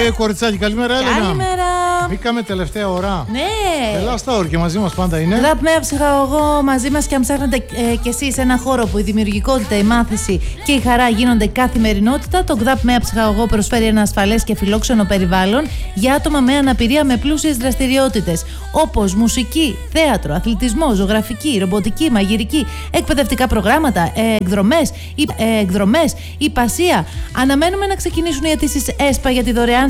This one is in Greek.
κοριτσάκι, καλημέρα, Έλενα. Καλημέρα. Μπήκαμε τελευταία ώρα. Ναι. Ελά στα όρια, μαζί μας πάντα είναι. GAP με ψυχαγωγό μαζί μας και αν ψάχνετε κι εσείς σε ένα χώρο που η δημιουργικότητα, η μάθηση και η χαρά γίνονται καθημερινότητα, το GAP με ψυχαγωγό προσφέρει ένα ασφαλές και φιλόξενο περιβάλλον για άτομα με αναπηρία με πλούσιες δραστηριότητες όπως μουσική, θέατρο, αθλητισμό, ζωγραφική, ρομποτική, μαγειρική, εκπαιδευτικά προγράμματα, εκδρομές, υπασία. Αναμένουμε να ξεκινήσουν οι αιτήσεις ΕΣΠΑ για τη δωρεάν